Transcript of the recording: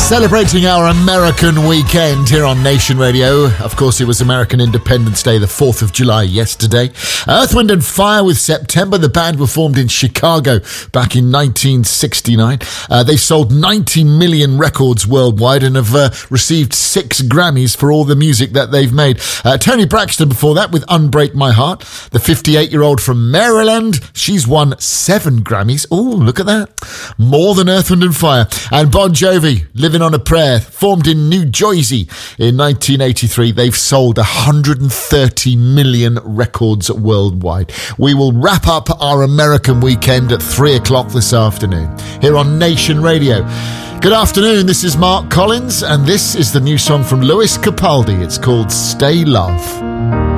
Celebrating our American weekend here on Nation Radio. Of course, it was American Independence Day, the 4th of July yesterday. Earth, Wind and Fire with September. The band were formed in Chicago back in 1969. They've sold 90 million records worldwide and have received 6 Grammys for all the music that they've made. Toni Braxton before that with Unbreak My Heart. The 58-year-old from Maryland, she's won 7 Grammys. Oh, look at that. More than Earth, Wind and Fire. And Bon Jovi, Living on a Prayer, formed in New Jersey in 1983. They've sold 130 million records worldwide. We will wrap up our American weekend at 3 o'clock this afternoon here on Nation Radio. Good afternoon, this is Mark Collins, and this is the new song from Lewis Capaldi. It's called Stay Love.